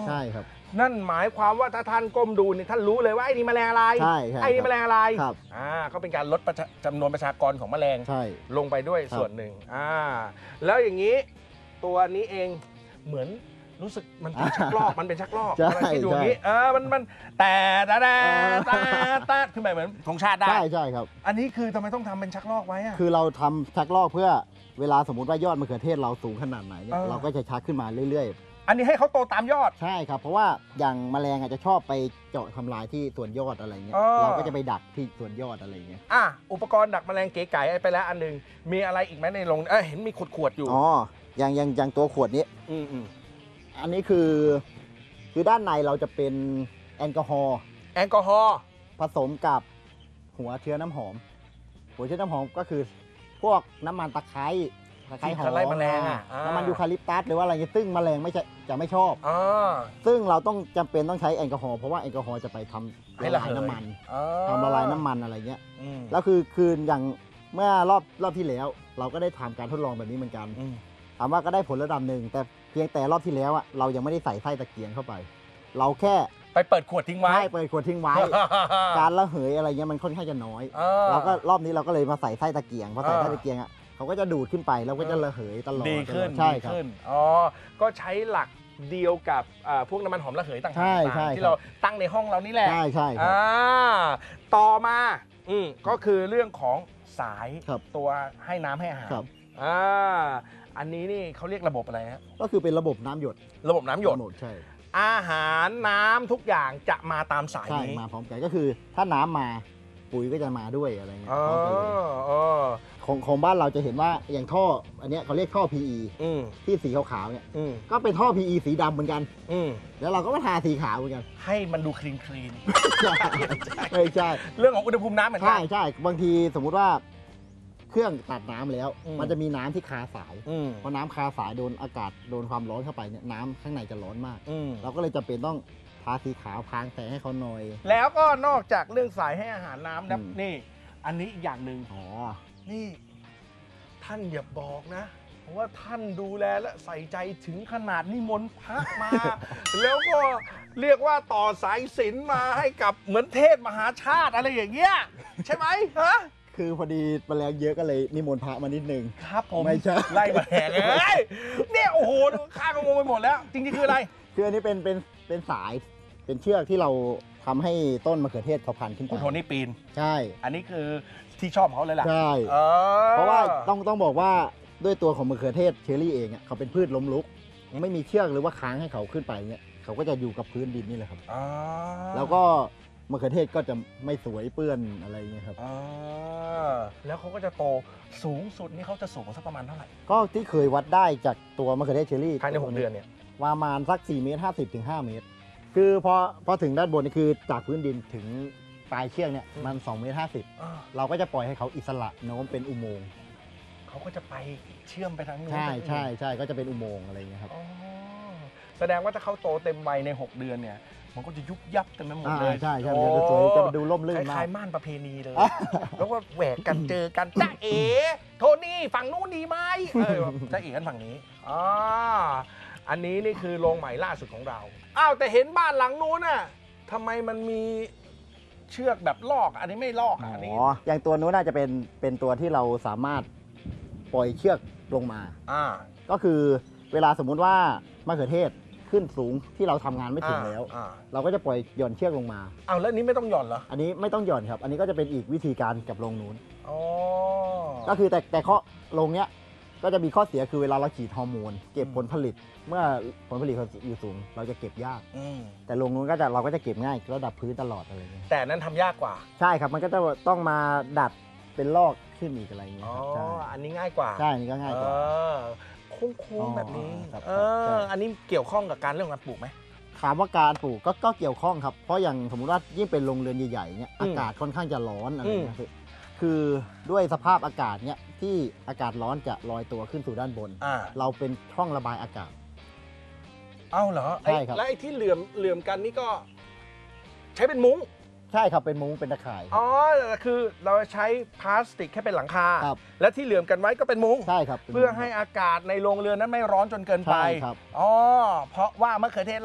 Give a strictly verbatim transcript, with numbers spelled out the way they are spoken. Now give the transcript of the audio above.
ใช่ครับนั่นหมายความว่าถ้าท่านก้มดูนี่ท่านรู้เลยว่าไอ้นี่แมลงอะไรใช่ไอ้นี่แมลงอะไรครับอ่าก็เป็นการลดจำนวนประชากรของแมลงลงไปด้วยส่วนหนึ่งอ่าแล้วอย่างนี้ตัวนี้เองเหมือนรู้สึกมันเป็นชักลอกมันเป็นชักลอกอะไรที่ดูนี้เออมันมันแต่แต่แต่แต่แต่ขึ้นไปเหมือนธงชาติได้ใช่ใช่ครับอันนี้คือทำไมต้องทำเป็นชักลอกไว้อะคือเราทำชักลอกเพื่อเวลาสมมติว่ายอดมะเขือเทศเราสูงขนาดไหนเนี่ยเราก็จะชักขึ้นมาเรื่อยๆอันนี้ให้เขาโตตามยอดใช่ครับเพราะว่าอย่างแมลงอาจจะชอบไปเจาะทำลายที่ส่วนยอดอะไรเงี้ยเราก็จะไปดักที่ส่วนยอดอะไรเงี้ยอ่ะอุปกรณ์ดักแมลงเก๋ไก่ไปแล้วอันนึงมีอะไรอีกไหมในโรงเออเห็นมีขวดขวดอยู่อ๋ออย่างอย่างอย่างตัวขวดนี้อืมอืมอันนี้คือคือด้านในเราจะเป็นแอลกอฮอล์แอลกอฮอล์ผสมกับหัวเชื้อน้ำหอมหัวเชื้อน้ำหอมก็คือพวกน้ำมันตะไคร้ตะไคร้หอมไล่แมลงอ่ะน้ำมันยูคาลิปตัสหรือว่าอะไรเงี้ยซึ่งแมลงไม่ใช่จะไม่ชอบอซึ่งเราต้องจำเป็นต้องใช้แอลกอฮอล์เพราะว่าแอลกอฮอล์จะไปทำละลายน้ำมันทำละลายน้ำมันอะไรเงี้ยแล้วคือคืออย่างเมื่อรอบรอบที่แล้ว เราก็ได้ทำการทดลองแบบนี้เหมือนกันถามว่าก็ได้ผลระดับหนึ่งแต่เพียงแต่รอบที่แล้วอ่ะเรายังไม่ได้ใส่ไส้ตะเกียงเข้าไปเราแค่ไปเปิดขวดทิ้งไว้ใช่เปิดขวดทิ้งไว้ การระเหยอะไรเงี้ยมันค่อนข้างจะน้อยเราก็รอบนี้เราก็เลยมาใส่ไส้ตะเกียงพอใส่ไส้ตะเกียงอ่ะเขาก็จะดูดขึ้นไปแล้วก็จะระเหยตลอดดีขึ้นใช่ครับอ๋อก็ใช้หลักเดียวกับพวกน้ำมันหอมระเหยต่างๆที่เราตั้งในห้องเรานี่แหละใช่ใช่ครับต่อมาอืมก็คือเรื่องของสายตัวให้น้ำให้อาหารอ่าอันนี้นี่เขาเรียกระบบอะไรฮะก็คือเป็นระบบน้ำหยดระบบน้ำหยดใช่อาหารน้ำทุกอย่างจะมาตามสายนี้มาพร้อมกันก็คือถ้าน้ำมาปุ๋ยก็จะมาด้วยอะไรเงี้ยของของบ้านเราจะเห็นว่าอย่างท่ออันนี้เขาเรียกท่อ พี อี ที่สีขาวๆเนี่ยก็เป็นท่อ พี อี สีดำเหมือนกันแล้วเราก็มาทาสีขาวเหมือนกันให้มันดูคลีนคลีนไม่ใช่เรื่องของอุณหภูมิน้ำเหมือนกันใช่ใช่บางทีสมมุติว่าเครื่องตัดน้ำแล้วมันจะมีน้ำที่คาสายเพราะน้ำคาสายโดนอากาศโดนความร้อนเข้าไปเนี่ยน้ำข้างในจะร้อนมากเราก็เลยจำเป็นต้องทาสีขาวพรางแสงให้เขาหน่อยแล้วก็นอกจากเรื่องสายให้อาหารน้ำนะนี่อันนี้อีกอย่างหนึ่งอ๋อนี่ท่านอย่าบอกนะเพราะว่าท่านดูแลและใส่ใจถึงขนาดนิมนต์พระมา แล้วก็เรียกว่าต่อสายศีลมาให้กับเหมือนเทศมหาชาติอะไรอย่างเงี้ยใช่ไหมฮะคือพอดีแมลงเยอะก็เลยนิมนต์พระมานิดนึงครับผมไม่ใช่ไล่แมลงเลยเนี่ยโอ้โหข้าก็งงไปหมดแล้วจริงๆคืออะไรคืออันนี้เป็นเป็นเป็นสายเป็นเชือกที่เราทำให้ต้นมะเขือเทศเขาพันขึ้นไปคุณโทนี่ปีนใช่อันนี้คือที่ชอบเขาเลยล่ะใช่เพราะว่าต้องต้องบอกว่าด้วยตัวของมะเขือเทศเชอรี่เองเขาเป็นพืชล้มลุกไม่มีเชือกหรือว่าค้างให้เขาขึ้นไปเนี่ยเขาก็จะอยู่กับพื้นดินนี่แหละครับแล้วก็มะเขือเทศก็จะไม่สวยเปื้อนอะไรเงี้ยครับแล้วเขาก็จะโตสูงสุดนี่เขาจะสูงสักประมาณเท่าไหร่ก็ที่เคยวัดได้จากตัวมะเขือเทศเชอรี่ภายในหกเดือนเนี่ยประมาณสักสี่เมตรห้าสิบถึงห้าเมตรคือพอพอถึงด้านบนนี่คือจากพื้นดินถึงปลายเชือกเนี่ยมันสองเมตรห้าสิบเราก็จะปล่อยให้เขาอิสระโน้มเป็นอุโมงค์เขาก็จะไปเชื่อมไปทางนู้นใช่ใช่ใช่ก็จะเป็นอุโมงค์อะไรเงี้ยครับแสดงว่าถ้าเขาโตเต็มวัยในหกเดือนเนี่ยมันก็จะยุบยับกันไปหมดเลยใช่ใช่จะสวยจะดูร่มรื่นมากคล้ายๆม่านประเพณีเลยแล้วก็แหวกกันเจอกันจ้าเอ๋โทนี่ฝั่งนู้นดีไหมจ้าเอ๋กันฝั่งนี้อ๋ออันนี้นี่คือโรงใหม่ล่าสุดของเราอ้าวแต่เห็นบ้านหลังนู้นน่ะทำไมมันมีเชือกแบบลอกอันนี้ไม่ลอกอันนี้อ๋ออย่างตัวนู้นน่าจะเป็นเป็นตัวที่เราสามารถปล่อยเชือกลงมาอ่าก็คือเวลาสมมุติว่ามะเขือเทศขึ้นสูงที่เราทำงานไม่ถึงแล้วเราก็จะปล่อยหย่อนเชือกลงมาอ้าวแล้วนี้ไม่ต้องหย่อนเหรออันนี้ไม่ต้องหย่อนครับอันนี้ก็จะเป็นอีกวิธีการกับโรงนู้นอ๋อก็คือแต่แต่ข้อโรงเนี้ยก็จะมีข้อเสียคือเวลาเราฉีดฮอร์โมนเก็บผลผลิตเมื่อผลผลิตอยู่สูงเราจะเก็บยากแต่โรงนู้นก็จะเราก็จะเก็บง่ายระดับพื้นตลอดอะไรเงี้ยแต่นั้นทำยากกว่าใช่ครับมันก็จะต้องมาดัดเป็นลอกขึ้นอีกอะไรเงี้ยอ๋ออันนี้ง่ายกว่าใช่อันนี้ก็ง่ายกว่าโค้งๆแบบนี้เอออันนี้เกี่ยวข้องกับการเรื่องการปลูกไหมถามว่าการปลูกก็ก็เกี่ยวข้องครับเพราะอย่างสมมติว่ายิ่งเป็นโรงเรือนใหญ่ๆเนี่ยอากาศค่อนข้างจะร้อนอะไรเงี้ยคือด้วยสภาพอากาศเนี่ยที่อากาศร้อนจะลอยตัวขึ้นสู่ด้านบนเราเป็นช่องระบายอากาศเอ้าเหรอใช่ครับแล้วไอ้ที่เหลื่อมเหลื่อมกันนี่ก็ใช้เป็นมุ้งใช่ครับเป็นมุ้งเป็นตะข่ายอ๋อคือเราใช้พลาสติกแค่เป็นหลังคาและที่เหลื่อมกันไว้ก็เป็นมุ้งใช่ครับเพื่อให้อากาศในโรงเรือนนั้นไม่ร้อนจนเกินไปอ๋อเพราะว่ามะเขือเทศ